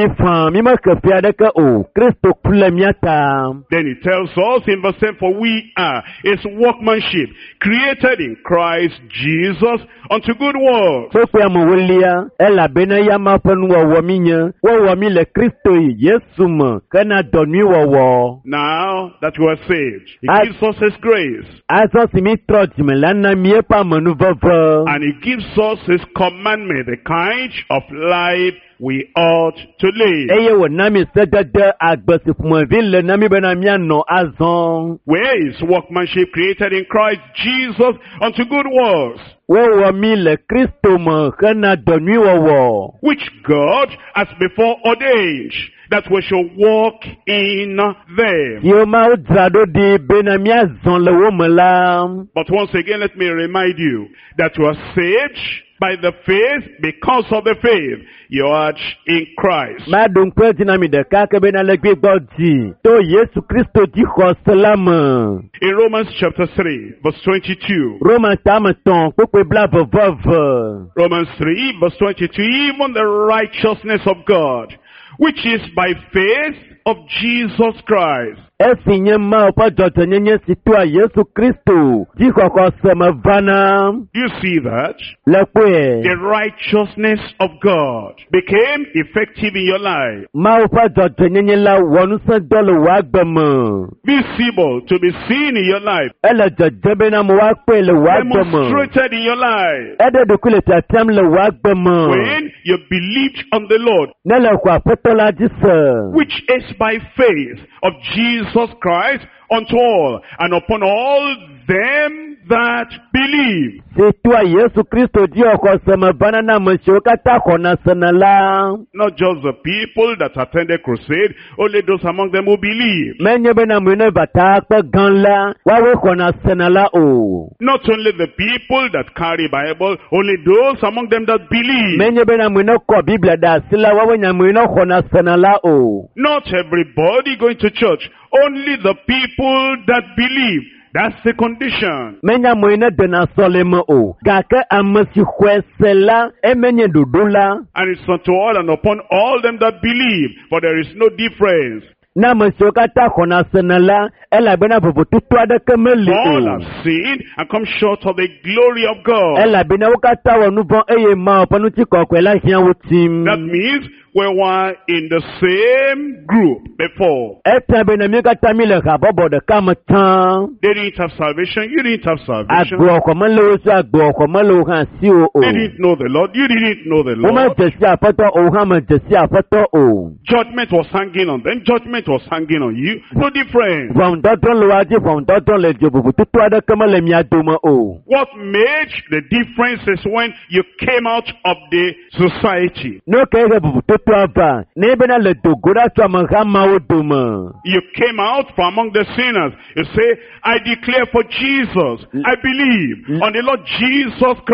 Then he tells us in verse ten, for we are his workmanship, created in Christ Jesus unto good works. Now that we are saved, he gives us his grace. And he gives us his commandment, the kind of life we ought to live. Where is workmanship created in Christ Jesus unto good works, which God has before ordained that we should walk in them. But once again, let me remind you that you are saved by the faith, because of the faith you are in Christ. In Romans chapter three, verse twenty-two. Romans three, verse twenty-two, even the righteousness of God, which is by faith of Jesus Christ. Do you see that? The righteousness of God became effective in your life. Visible to be seen in your life. Demonstrated in your life. When you believed on the Lord, which is by faith of Jesus Christ unto all and upon all them that believe. Not just the people that attended crusade, only those among them who believe. Not only the people that carry Bible, only those among them that believe. Not everybody going to church, only the people that believe. That's the condition. And it's unto all and upon all them that believe, for there is no difference. All have sinned and come short of the glory of God. That means we were in the same group before. They didn't have salvation, you didn't have salvation. They didn't know the Lord, you didn't know the Lord. Judgment was hanging on them, judgment was hanging on you. No difference. What made the difference is when you came out of the society. You came out from among the sinners. You say, I declare for Jesus. I believe on the Lord Jesus Christ.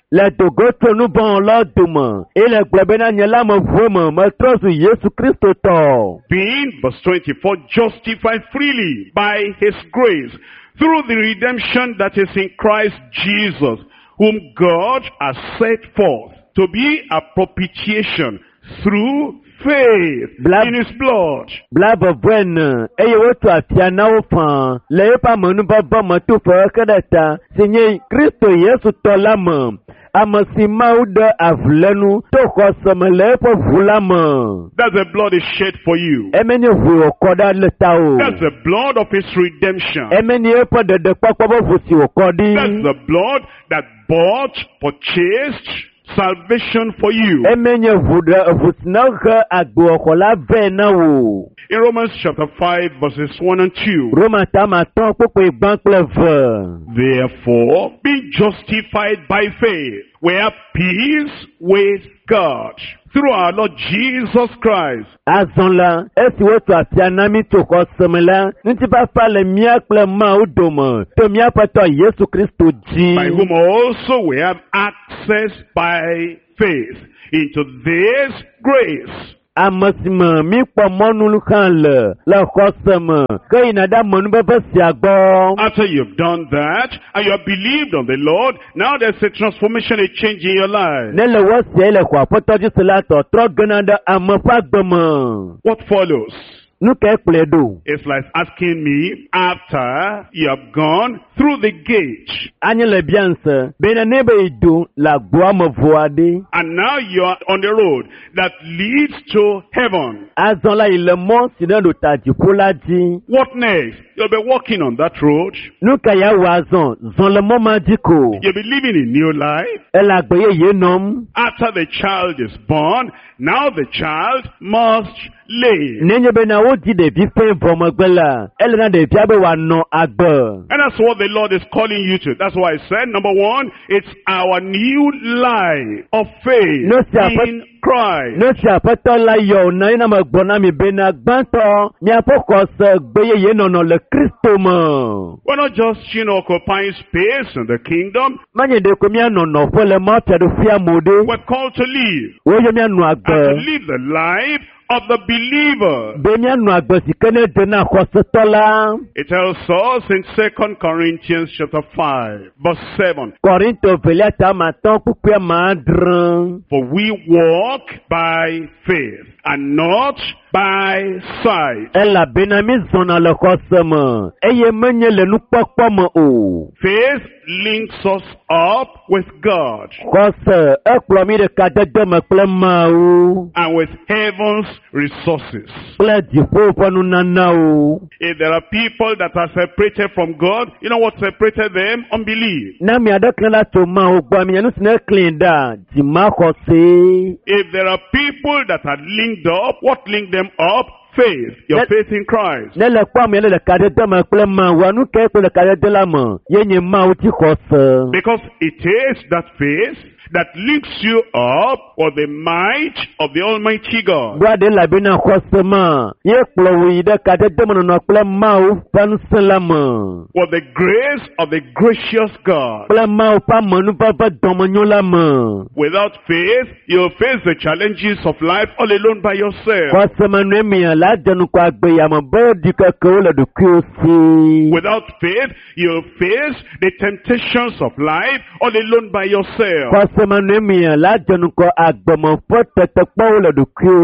Le dogo tso nubon lo dome. Et le glebena nyela me vome me trosu Yesu Christo to. Being, verse twenty-four, justified freely by his grace through the redemption that is in Christ Jesus, whom God has set forth to be a propitiation through faith Blab, in his blood. Blab of when, eye wotu afia na ufa, le pa manu baba matu fa kadata, sinye Kristo Yesu tolama, amasima uda avlenu, toko samele po vulama. That's the blood is shed for you. Emeni vu okoda letao. That's the blood of his redemption. Emeni epo de de pakwa vusi okodi. That's the blood that bought, purchased salvation for you. Emenye vuda vusnaga agbo okola vena wo. In Romans chapter five, verses one and two. Roma tama ton popo igban clever. Therefore, being justified by faith, we have peace with God through our Lord Jesus Christ. Azonla, esi wotu afianami toko semela, nti pa fale miakle ma udoma, te miapato Yesu Christo ji. By whom also we have access by faith into this grace. Amasima mi kwa monu lukanle, la kosema, ka inada monu bebe siagbo. After you've done that, and you have believed on the Lord, now there's a transformation, a change in your life. Nele wasi ele kwa potoji silato, trogenanda amafagdoma. What follows? Nuke pledo. It's like asking me, after you have gone through the gate, Anyele bianse, bena nebe idu la guama voade. and now you are on the road that leads to heaven. Azonla ile mo sinendo taji pulaji. What next? You'll be walking on that road. Nuka ya wazon, zon le mo majiko. You'll be living a new life. Ela gbeye ye nom. After the child is born, now the child must live. Nenye bena woji de bife vomagbela. Elena de biabe wa no agbe. And that's what the Lord is calling you to. That's why I said, number one, it's our new life of faith No, sir, but- in Christ. No si apeto la yo na ina magbona mi bena gbanto. Mi apoko se gbeye ye no no le Kristo mo. We're not just, you know, occupying space in the kingdom. Manye de ko mi ano no fo le mo pia do fia mode. We're called to live. Wo yo mi anu And to agbe. live the life of the believer. Be mi anu agbe si kene de na kostola. It tells us in Second Corinthians chapter five, verse seven. Korinto veleta maton pupia madran. For we walk by faith and not by sight. Ela benami zona le kosema. Eye menye le nu pokpo mo o. Faith links us up with God Kose ekplo mi de kadede me kple ma o. and with heaven's resources. Kple difo ponu nana o. If there are people that are separated from God, you know what separated them? Unbelief. Na mi ade klen la to ma o gba mi anu sine clean da. Di ma kose. If there are people that are linked up, what linked them up? Faith. Your Let- faith in Christ. Ne le kwa mi le kadede me kple ma o. Anu ke kple kadede la mo. Ye nye ma o ti kose. Because it is that faith that links you up with the might of the Almighty God. Brade la bena kose ma. Ye kplo wi de kadede mo no kple ma o panu selama. With the grace of the gracious God. Kple ma o pa monu pa pa domonyo la mo. Without faith, you'll face the challenges of life all alone by yourself. Kose ma nwe mi la denu kwa gbe ya mo bo di ka ko le do ku si. Without faith, you'll face the temptations of life all alone by yourself. Kose ma nwe mi la denu ko agbe mo fo tete po le do ku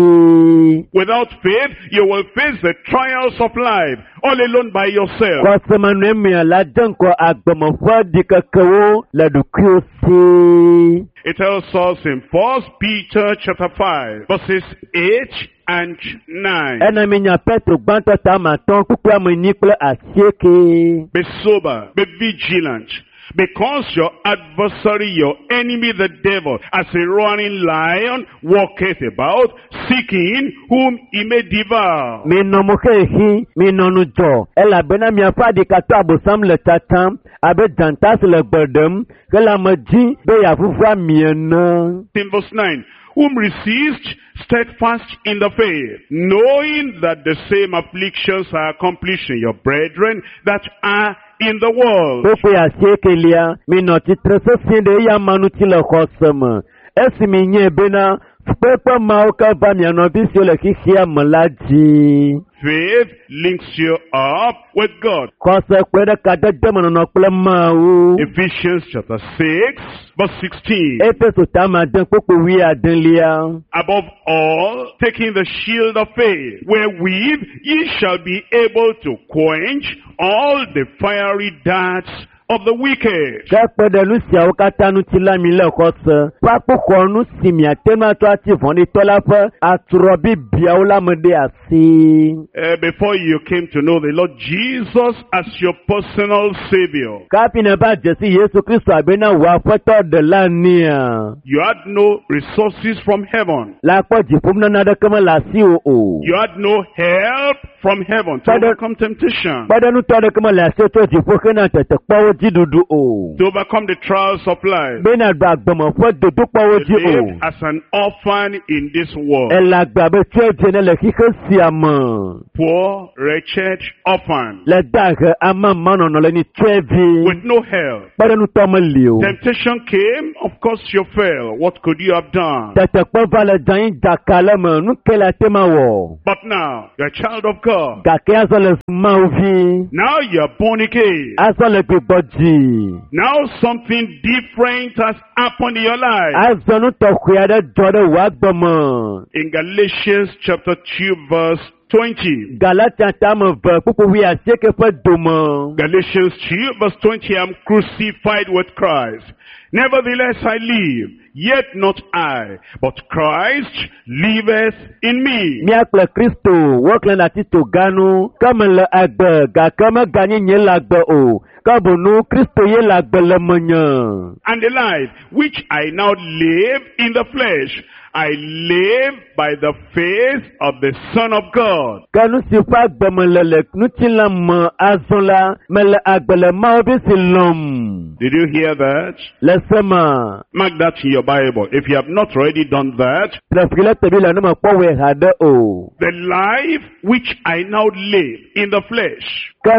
si. Without faith, you will face the trials of life all alone by yourself. Kose ma nwe mi la denu ko agbe mo fo di ka ko le do ku si. It tells us in First Peter chapter five, verses eight and nine. Ena mi nya Petro gbanto ta ma ton kukwa mo ni kple asieke. Be sober, be vigilant, because your adversary, your enemy, the devil, as a roaring lion, walketh about, seeking whom he may devour. Mi no mo ke hi, mi no nu jo. Ela bena mi afa di kata abosam le tatam, abe jantas le gbedem, ke la me ji be ya fufua miena. In verse nine, whom resist steadfast in the faith, knowing that the same afflictions are accomplished in your brethren that are in the world. Popo ya shekelia minoti tresesinde ya manutila khosama. Esimi nyebena pepe mauka bamiano bisio le kishia malaji. Faith links you up with God. Ephesians chapter six, verse sixteen. Above all, taking the shield of faith, wherewith ye shall be able to quench all the fiery darts of the wicked. Uh, before you came to know the Lord Jesus as your personal Savior, you had no resources from heaven. You had no help from heaven to overcome temptation, to overcome the trials of life. You lived as an orphan in this world. Poor, wretched orphan with no help. Temptation came, of course you fell. What could you have done? But now you're a child of God. Now you're born again. Now something different has happened in your life. In Galatians chapter two verse twenty. Galatians two verse twenty. I'm crucified with Christ. Nevertheless I live, yet not I, but Christ liveth in me. And the life which I now live in the flesh, I live by the faith of the Son of God. Did you hear that? Mark that in your Bible. If you have not already done that, the life which I now live in the flesh, I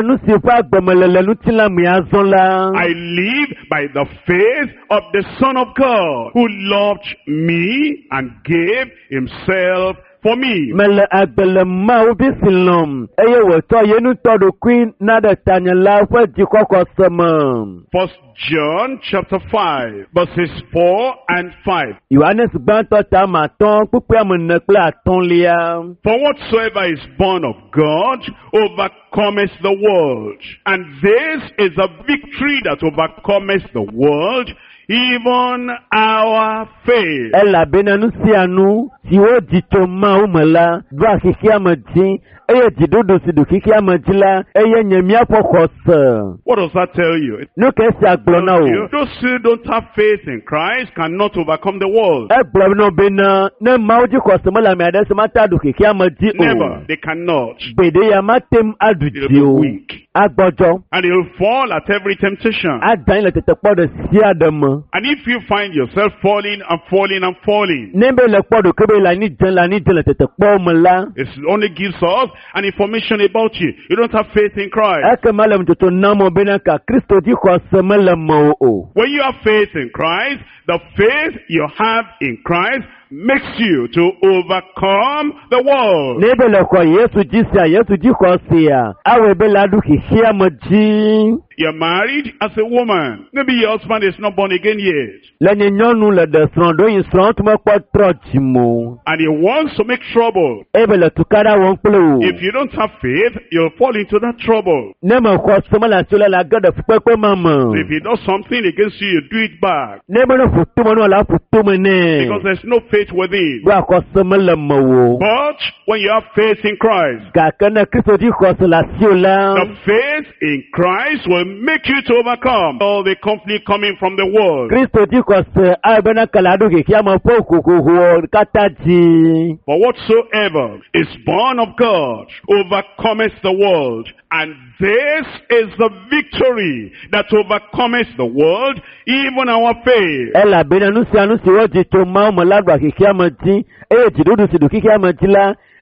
live by the faith of the Son of God, who loved me and gave himself for me. First John chapter five, verses four and five. For whatsoever is born of God overcometh the world. And this is the victory that overcometh the world, even our faith. What does that tell you? you? Those who don't have faith in Christ cannot overcome the world. Never. They cannot. They'll be weak. And you'll fall at every temptation. And if you find yourself falling and falling and falling, it only gives us an information about you. You don't have faith in Christ. When you have faith in Christ, the faith you have in Christ makes you to overcome the world. You're married as a woman. Maybe your husband is not born again yet. And he wants to make trouble. If you don't have faith, you'll fall into that trouble. If he does something against you, you do it back. Because there's no faith within. But when you have faith in Christ, the faith in Christ will make you to overcome all the conflict coming from the world. For whatsoever is born of God overcometh the world. And this is the victory that overcometh the world, even our faith.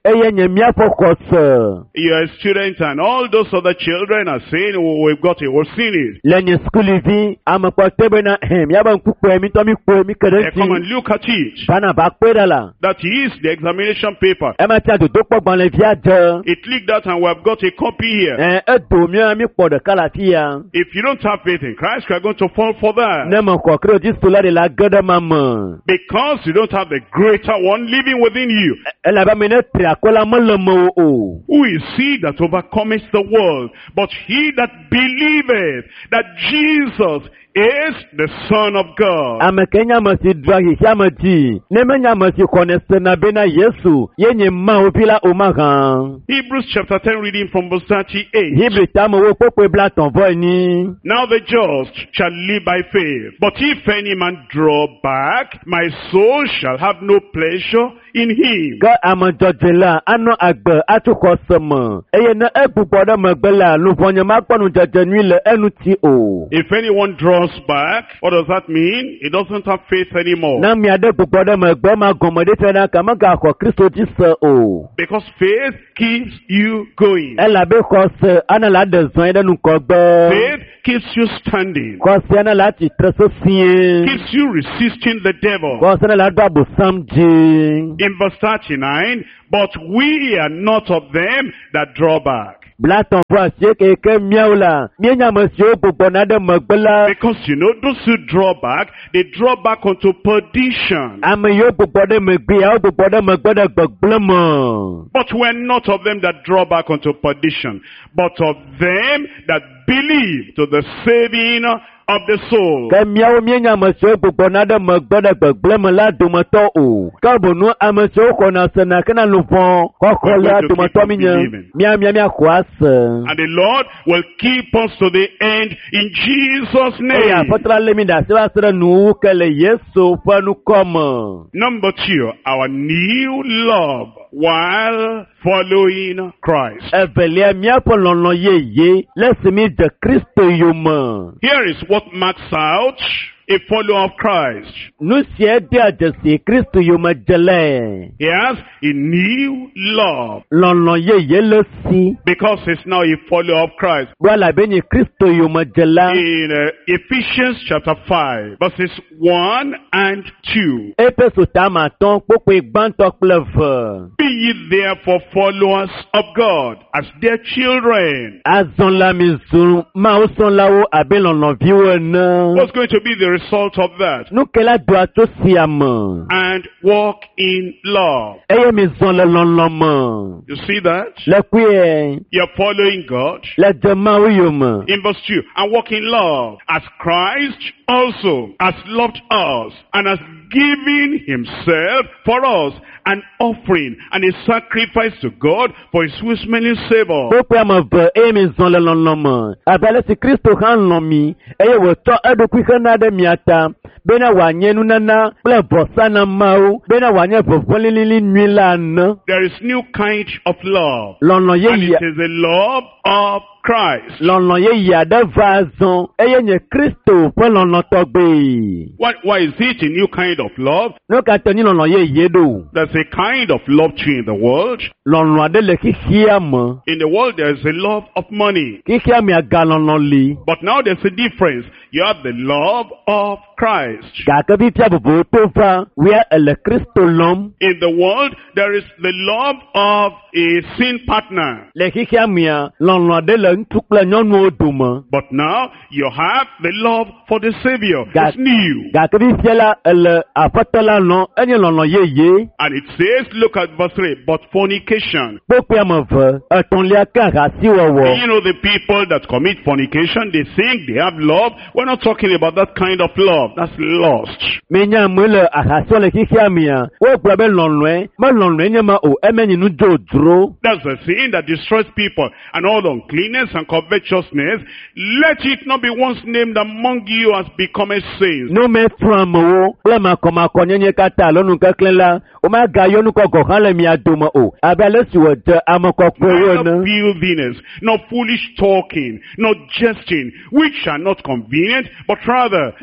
eye nye miaƒe xɔse. You're a student and all those other children are saying, oh, we've got it, we've seen it. Le nye skulivi ame kpɔtɔ bena hem miabe ŋkukpɔe mi tɔ mi kpɔe mi ke ɖe They come and ŋuti. look at it. Bana ba kpe ɖe la. That is the examination paper. Ema tia dodokpɔgbalẽvia de. It leaked out and we've got a copy here. Ɛ edo mia mi kpɔ ɖeka le afi ya. If you don't have faith in Christ, you are going to fall for that. Ne me xɔ kre Kristo la de la ge ɖe ma me. Because you don't have the greater one living within you. Elabe me ne tri akɔ la mele me o. Who is he that overcometh the world? But he that believeth that Jesus is the Son of God. Ame ke nye ame si ɖua xixia me dzi. Ne menye ame si xɔne sena bena Yesu ye nye Mawu vi la o ma hã. Hebrews chapter ten reading from verse thirty-eight. Hebrew tame wo kpokpoe bla tɔn vɔ enyi. Now the just shall live by faith. But if any man draw back, my soul shall have no pleasure in him. Ke ame dzɔdzɔe la anɔ agbe atso xɔse me. Eye ne egbugbɔ ɖe megbe la, luvɔ nye makpɔ nudzedze nyui le enuti o. If anyone draws back, what does that mean? He doesn't have faith anymore. Na mi aɖe gbugbɔ ɖe megbe ma gɔme ɖe fia na ka megaxɔ Kristo dzi se o. Because faith keeps you going. Elabe xɔse ana la ɖe zɔe ɖe nukɔgbe. Faith keeps you standing. Xɔse ana la tsitre sesĩe. Keeps you resisting the devil. Xɔse ana la do abosam dzi. In verse thirty-nine, but we are not of them that draw back. Blatɔn ƒe asie keke miawo la, mienya ame siwo gbugbɔna ɖe megbe la. Because you know, those who draw back, they draw back unto perdition. Ame yiwo gbugbɔ ɖe megbea, wo gbugbɔ ɖe megbe ɖe gbegblẽ me. But we're not of them that draw back unto perdition, but of them that believe to the saving of the soul. Ke miawo mienya ame siwo gbugbɔna ɖe megbe ɖe gbegblẽ me la dometɔ o. Ke bono ame siwo xɔna sena kena luvɔ xɔxɔ la dometɔ mi nye. Mia mia mia xɔ ase. And the Lord will keep us to the end in Jesus' name. Eye aƒetɔ le mi ɖe asi va se ɖe nuwu ke le Yesu ƒe nukɔme. Number two, our new love while following Christ. Evelia miaƒe lɔlɔ yeye le si mi de Kristo yome. Here is what marks out a follower of Christ. Nu sia de adzesi Kristo yome dzele. He has a new love. Lɔlɔ yeye le si. Because he's now a follower of Christ. Wala be nye Kristo yome dzela. In uh, Ephesians chapter five, verses one and two. Efeso tama tɔn kpokpe gbãtɔ kple ve. Be ye therefore followers of God as their children. Azɔn la mi zu Mawu sɔnlawo abe lɔlɔviwo ene. What's going to be the result of that? Nukela do atso sia me. And walk in love. Eye mi zɔn le lɔlɔ me. You see that? Le kuie. You're following God. Le de Mawu yome. In verse two, and walk in love as Christ also has loved us and has given himself for us, an offering and a sacrifice to God for his sweet smelling savor. Kpokpe ame ve eye mi zɔn le lɔlɔ me. Abe ale si Kristo hã lɔ mi eye wòtsɔ eɖokui hena ɖe mia ta bena wòanye nunana kple vɔsa na Mawu bena wòanye vevɔlilili nyui la ene. There is new kind of love. Lɔlɔ And it yeye. is the love of Christ. Lɔlɔ yeye aɖe va zɔn eye nye Kristo ƒe lɔlɔ tɔgbe. Why, why is it a new kind of love? Ne katã nyi lɔlɔ yeye ɖo. There's a kind of love too in the world. Lɔlɔ aɖe le xixia me. In the world, there is a love of money. Xixia me agalɔlɔ li. But now there's a difference. You have the love of Christ. Gake fifia vovovo to va wia ele Kristo lɔm. In the world, there is the love of a sin partner. Le xixia mea lɔlɔ aɖe le ŋutsu kple nyɔnuwo dome. But now, you have the love for the Savior. Ga- It's new. Gake fifia la ele aƒetɔ la lɔm enye lɔlɔ yeye. And it says, look at verse three, but fornication. Kpokpe ame ve etɔ̃lia ke ahasi And wɔwɔ. you know the people that commit fornication, they think they have love. We're not talking about that kind of love. That's lust. Menya ame le ahasi le xixia mea wogblɔ be lɔlɔe me lɔlɔe nye ma o emenye nu dzodzro. That's the sin that destroys people. And all uncleanness and covetousness, let it not be once named among you as becoming saints. No me trɔ amewo kple makɔmakɔ nyenye katã lɔnu keklẽ la womagayɔ nukɔgɔ hã le mia dome o abe ale si wòdze ame kɔkɔewo Neither ene. filthiness, nor foolish talking, nor jesting, which are not convenient, but rather giving of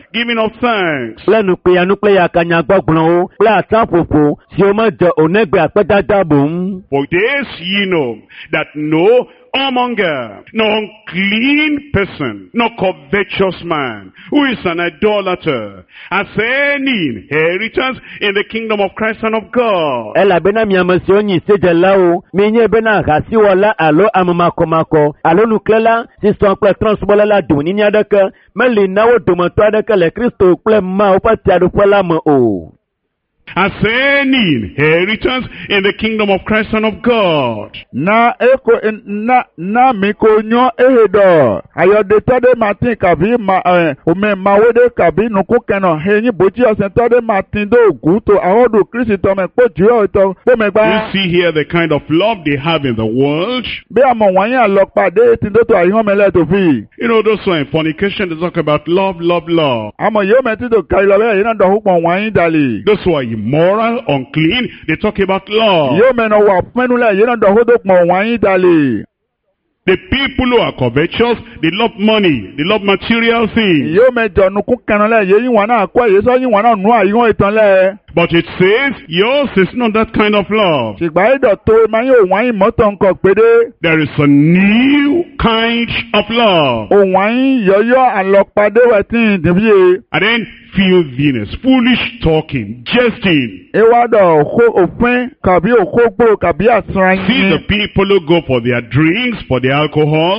of thanks. Plenu pe anu ple ya kanya gbogbon o, ple atan fofo, si o mo je onegbe apedada bom. For this ye know, that no whoremonger, no unclean person, no covetous man, who is an idolater, has any inheritance in the kingdom of Christ and of God. Ela bena mi amasi onyi seje lao, mi nye bena gasi wala alo amamako mako, alo nuklela, si son ple transbola la duni ni adaka, meli nawo dumanto adaka le Kristo ple ma opati adufola mo o. Has any inheritance in the kingdom of Christ and of God. Na eko na na miko nyo ehedo. Ayode tode matin kabi ma eh ome mawede kabi nuku keno henyi boji osentode matin do guto ahodo Kristo me poju to pe megba. You see here the kind of love they have in the world. Be amo wanya lokpade tindo to ayihon mele to fi. You know those who are in fornication, they talk about love, love, love. Amo yo metido kailobe yina do hukon wanyin dali. Those who are immoral, unclean, they talk about love. Yo meno wa fenule yina do hodokmo wanyin dali. The people who are covetous, they love money, they love material things. Yo me jonu ku kanale ye yin wana akwa ye so yin wana nu ayihon itan le. But it says yours is not that kind of love. Sigba ido to ma yo wanyin moto nko pede. There is a new kind of love. O wanyin yoyo alopade wetin dibiye. And then filthiness, foolish talking, jesting. Ewado ofin kabi okogbo kabi asran. See the people who go for their drinks, for their alcohol.